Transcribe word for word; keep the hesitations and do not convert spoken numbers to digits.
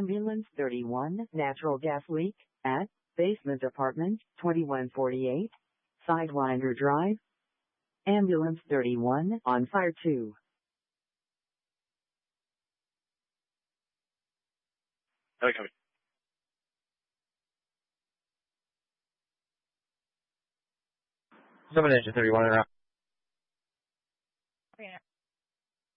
Ambulance thirty-one, natural gas leak at basement apartment twenty-one forty-eight, Sidewinder Drive. Ambulance thirty-one, on fire two. Okay, coming. Seven engine thirty-one,